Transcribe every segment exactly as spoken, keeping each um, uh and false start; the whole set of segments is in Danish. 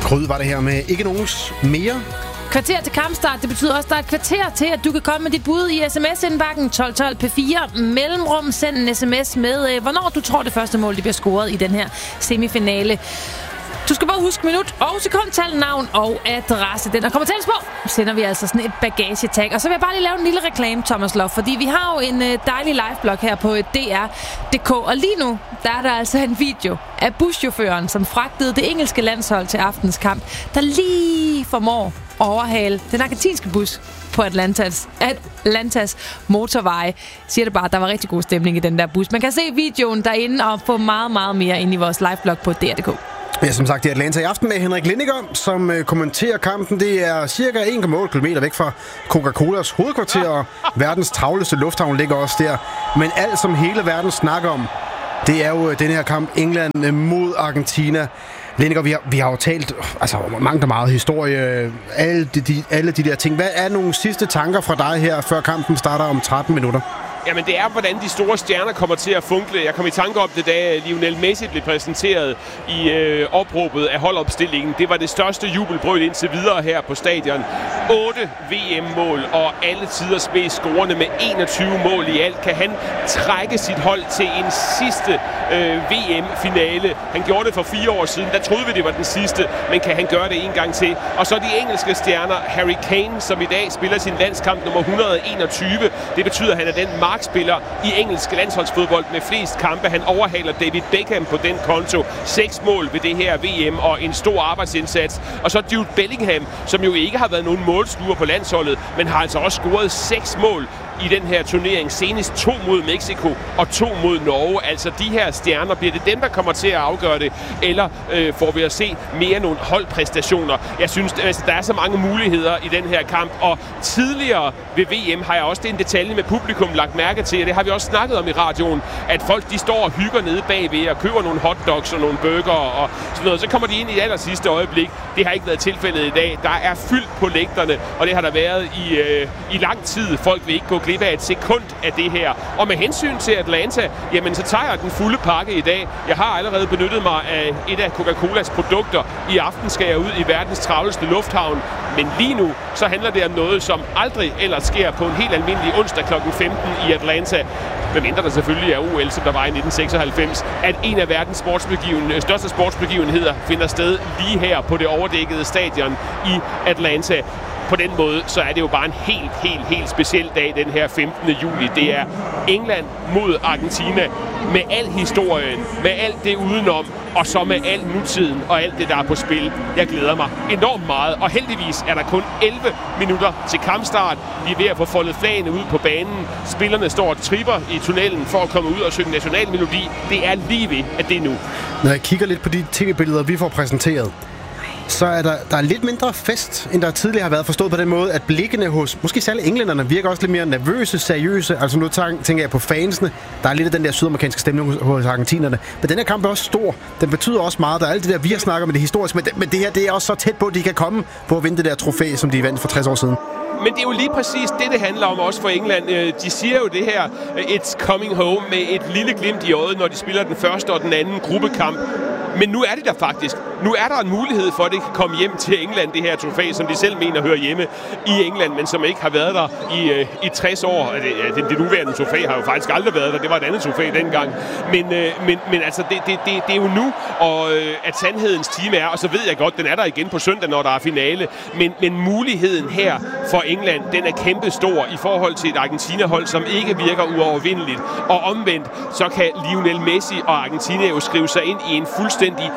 Kryd var det her med ikke nogens mere. Kvarter til kampstart. Det betyder også, at der er et kvarter til, at du kan komme med dit bud i sms-indbakken tolv tolv P fire. Mellemrum, send en sms med, øh, hvornår du tror, det første mål det bliver scoret i den her semifinale. Du skal bare huske minut og sekundtal, navn og adresse. Den, der kommer tælles på, sender vi altså sådan et bagagetag. Og så vil jeg bare lige lave en lille reklame, Thomas Lof, fordi vi har jo en dejlig liveblog her på D R punktum D K. Og lige nu, der er der altså en video af buschaufføren, som fragtede det engelske landshold til aftens kamp, der lige formår overhale den argentinske bus på Atlantas, Atlantas motorveje. Siger det bare, at der var rigtig god stemning i den der bus. Man kan se videoen derinde og få meget, meget mere ind i vores liveblog på D R punktum D K. Ja, som sagt, det er Atlanta i aften med Henrik Lindiger, som øh, kommenterer kampen. Det er cirka en komma otte kilometer væk fra Coca-Colas hovedkvarter, og verdens travleste lufthavn ligger også der. Men alt, som hele verden snakker om, det er jo øh, den her kamp England mod Argentina. Lindiger, vi har, vi har jo talt altså, mangt og meget historie, alle de, de, alle de der ting. Hvad er nogle sidste tanker fra dig her, før kampen starter om tretten minutter? Jamen det er, hvordan de store stjerner kommer til at funkle. Jeg kom i tanke om det, da Lionel Messi blev præsenteret i øh, opråbet af holdopstillingen. Det var det største jubelbrøl indtil videre her på stadion. otte V M-mål og alle tiders mest scorende med enogtyve mål i alt. Kan han trække sit hold til en sidste øh, V M-finale? Han gjorde det for fire år siden. Der troede vi, det var den sidste, men kan han gøre det en gang til? Og så de engelske stjerner, Harry Kane, som i dag spiller sin landskamp nummer et hundrede og enogtyve. Det betyder, at han er den markspiller i engelsk landsholdsfodbold med flest kampe. Han overhaler David Beckham på den konto. Seks mål ved det her V M og en stor arbejdsindsats. Og så Jude Bellingham, som jo ikke har været nogen målsluger på landsholdet, men har altså også scoret seks mål i den her turnering. Senest to mod Mexico og to mod Norge. Altså de her stjerner, bliver det dem, der kommer til at afgøre det? Eller øh, får vi at se mere nogle holdpræstationer? Jeg synes, altså, der er så mange muligheder i den her kamp. Og tidligere ved V M har jeg også det en detalje med publikum lagt mærke til, og det har vi også snakket om i radioen, at folk de står og hygger nede bagved og køber nogle hotdogs og nogle burger og sådan noget. Så kommer de ind i det aller sidste øjeblik. Det har ikke været tilfældet i dag. Der er fyldt på lægterne, og det har der været i, øh, i lang tid. Folk vil ikke gå glip af et sekund af det her. Og med hensyn til Atlanta, jamen så tager jeg den fulde pakke i dag. Jeg har allerede benyttet mig af et af Coca-Colas produkter. I aften skal jeg ud i verdens travleste lufthavn. Men lige nu, så handler det om noget, som aldrig ellers sker på en helt almindelig onsdag klokken femten i Atlanta. Men mindre der selvfølgelig er O L, som der var i nitten seksoghalvfems, at en af verdens sportsbegiven, største sportsbegivenheder finder sted lige her på det overdækkede stadion i Atlanta. På den måde, så er det jo bare en helt, helt, helt speciel dag, den her femtende juli. Det er England mod Argentina med al historien, med alt det udenom, og så med al nutiden og alt det, der er på spil. Jeg glæder mig enormt meget, og heldigvis er der kun elleve minutter til kampstart. Vi er ved at få foldet flagene ud på banen. Spillerne står og tripper i tunnelen for at komme ud og synge nationalmelodi. Det er lige ved, at det er nu. Når jeg kigger lidt på de tv-billeder, vi får præsenteret, så er der, der er lidt mindre fest, end der tidligere har været, forstået på den måde, at blikkene hos, måske særligt englænderne, virker også lidt mere nervøse, seriøse. Altså nu tænker jeg på fansene. Der er lidt af den der sydamerikanske stemning hos, hos argentinerne. Men den her kamp er også stor. Den betyder også meget. Der er alt det der, vi har snakket med det historiske. Men det, men det her, det er også så tæt på, at de kan komme på at vinde det der trofæ, som de vandt for tres år siden. Men det er jo lige præcis det, det handler om også for England. De siger jo det her, it's coming home, med et lille glimt i øjet, når de spiller den første og den anden gruppekamp. Men nu er det der faktisk. Nu er der en mulighed for, at det kan komme hjem til England, det her trofæ, som de selv mener hører hjemme i England, men som ikke har været der i, øh, i tres år. Det, det, det nuværende trofæ har jo faktisk aldrig været der. Det var et andet trofæ dengang. Men, øh, men, men altså, det, det, det, det er jo nu, og, øh, at sandhedens time er, og så ved jeg godt, den er der igen på søndag, når der er finale. Men, men muligheden her for England, den er kæmpestor i forhold til et Argentina-hold, som ikke virker uovervindeligt. Og omvendt, så kan Lionel Messi og Argentina jo skrive sig ind i en fuldstændig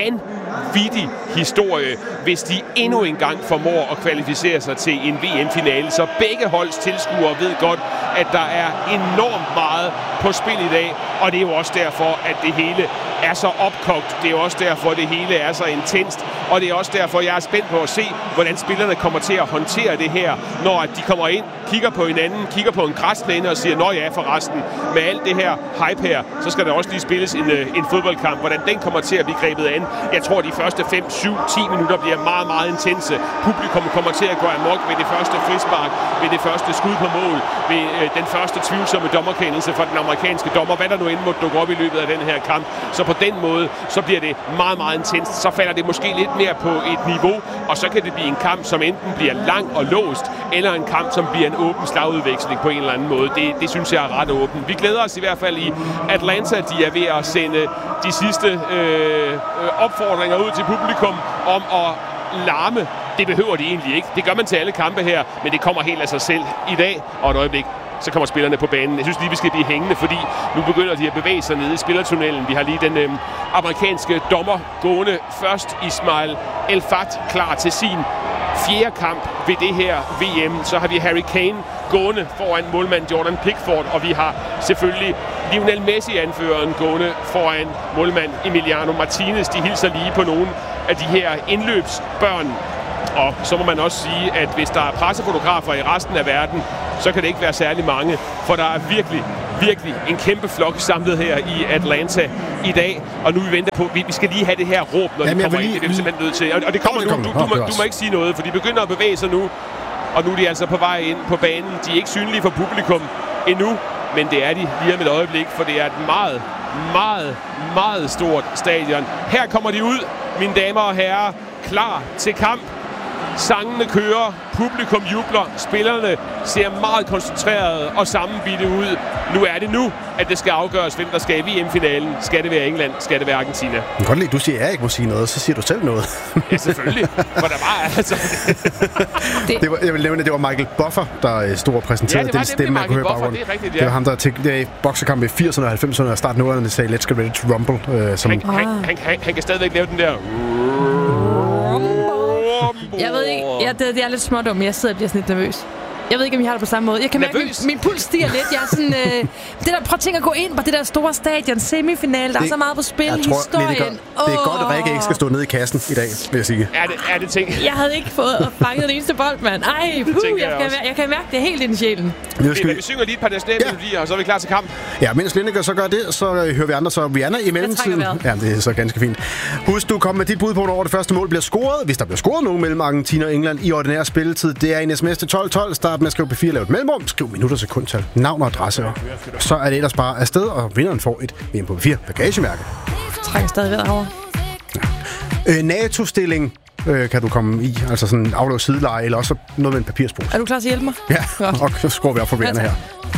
vanvittig historie, hvis de endnu en gang formår at kvalificere sig til en V M-finale. Så begge holds tilskuere ved godt, at der er enormt meget på spil i dag, og det er jo også derfor, at det hele er så opkogt. Det er jo også derfor, at det hele er så intenst, og det er også derfor, jeg er spændt på at se, hvordan spillerne kommer til at håndtere det her, når de kommer ind, kigger på hinanden, kigger på en græsplæne og siger, nå ja, forresten, med alt det her hype her, så skal der også lige spilles en, en fodboldkamp. Hvordan den kommer til at blive grebet an. Jeg tror, de første fem, syv, ti minutter bliver meget, meget intense. Publikum kommer til at gå amok ved det første frispark, ved det første skud på mål, ved øh, den første tvivlsomme dommerkendelse fra den amerikanske dommer, hvad der nu end måtte dukke op i løbet af den her kamp. Så på den måde, så bliver det meget, meget intenst. Så falder det måske lidt mere på et niveau, og så kan det blive en kamp, som enten bliver lang og låst, eller en kamp, som bliver en åben slagudveksling på en eller anden måde. Det, det synes jeg er ret åben. Vi glæder os i hvert fald i Atlanta. De er ved at sende de sidste øh, opfordringer ud til publikum om at larme. Det behøver de egentlig ikke. Det gør man til alle kampe her, men det kommer helt af sig selv i dag, og et øjeblik, så kommer spillerne på banen. Jeg synes lige, vi skal blive hængende, fordi nu begynder de at bevæge sig nede i spillertunnelen. Vi har lige den øh, amerikanske dommer gående først, Ismail El-Fat, klar til sin fjerde kamp ved det her V M. Så har vi Harry Kane gående foran målmand Jordan Pickford, og vi har selvfølgelig Lionel Messi, anføreren, gående foran målmand Emiliano Martinez. De hilser lige på nogle af de her indløbsbørn. Og så må man også sige, at hvis der er pressefotografer i resten af verden, så kan det ikke være særlig mange, for der er virkelig, virkelig en kæmpe flok samlet her i Atlanta i dag. Og nu vi venter på, vi skal lige have det her råb, når Jamen, de kommer lige, ind. Det er vi simpelthen nødt til. Og det kommer nu. Du, du, du, må, du må ikke sige noget, for de begynder at bevæge sig nu. Og nu er de altså på vej ind på banen. De er ikke synlige for publikum endnu, men det er de lige om et øjeblik, for det er et meget, meget, meget stort stadion. Her kommer de ud, mine damer og herrer, klar til kamp. Sangene kører, publikum jubler, spillerne ser meget koncentreret og sammenbitte ud. Nu er det nu, at det skal afgøres, hvem der skal i V M-finalen. Skal det være England? Skal det være Argentina? Jeg kan godt lide, du siger, at jeg ikke må sige noget, så siger du selv noget. Ja, selvfølgelig. For der var altså... det, det var, jeg vil nævne, at det var Michael Buffer, der stod og præsenterede ja, det var den stemme, man kunne høre baggrunden. Det er rigtigt, ja. Det var ham, der til i boksekamp i firserne og halvfemserne og starten nullerne sagde, let's get ready to rumble. Øh, som... han, han, han, han, han kan stadigvæk lave den der... Jeg ved ikke, ja, det, det er lidt småt om, jeg sidder og bliver sådan lidt nervøs. Jeg ved ikke, om I har det på samme måde. Jeg kan mærke, min, min puls stiger lidt. Jeg er sådan, øh, det der, prøv at tænke at gå ind på det der store stadion, semifinal. Der det, er så meget på spil. Jeg tror, historien. Det, gør, det er godt, at Rikke ikke skal stå nede i kassen i dag, vil jeg sige. Er det, er det ting? Jeg havde ikke fået fanget den eneste bold, mand. Ej, puh, jeg, jeg, kan, jeg kan mærke det helt ind i sjælen. Vi, vi, vi synger lige et par nationalmelodier, ja. Og så er vi klar til kamp. Ja, mens Lineker så gør det, så hører vi andre, så Rihanna i mellemtiden. Ja, det er så ganske fint. Husk, du kommer med dit bud på, når det første mål bliver scoret. Hvis der bliver scoret nogen mellem Argentina og England i ordinær spilletid, det er en sms til tolv tolv. Start med at skrive P fire, lave et mellemrum, skriv minutter, sekundtal, navn og adresse. Så er det ellers bare afsted, og vinderen får et V M på P fire bagagemærke. Trænger stadig ved herovre. Ja. Øh, NATO-stilling øh, kan du komme i, altså sådan afløb sideleje, eller også noget med en papirspose. Er du klar til at hjælpe mig? Ja, og så skruer vi op for vejerne her.